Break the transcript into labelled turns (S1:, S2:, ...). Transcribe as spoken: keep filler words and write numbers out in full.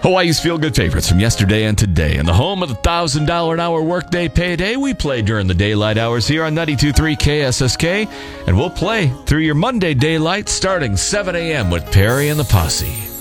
S1: Hawaii's feel-good favorites from yesterday and today. In the home of the one thousand dollars an hour workday payday, we play during the daylight hours here on ninety-two point three K S S K. And we'll play through your Monday daylight starting seven a.m. with Perry and the Posse.